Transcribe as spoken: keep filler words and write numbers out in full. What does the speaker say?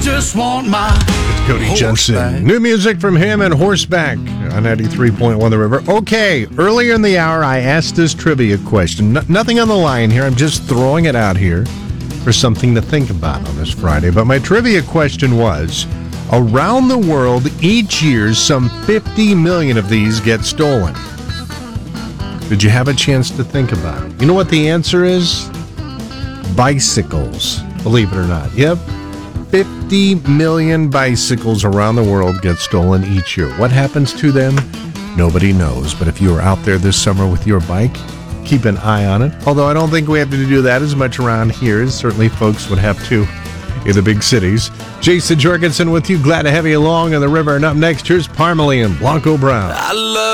just want my Cody Jensen. horseback. New music from him and Horseback on ninety-three point one The River. Okay, earlier in the hour, I asked this trivia question. N- nothing on the line here. I'm just throwing it out here for something to think about on this Friday. But my trivia question was, around the world, each year, some fifty million of these get stolen. Did you have a chance to think about it? You know what the answer is? Bicycles, believe it or not. Yep. fifty million bicycles around the world get stolen each year. What happens to them? Nobody knows. But if you are out there this summer with your bike, keep an eye on it. Although I don't think we have to do that as much around here as certainly folks would have to in the big cities. Jason Jorgensen with you. Glad to have you along on the river. And up next, here's Parmalee and Blanco Brown. I love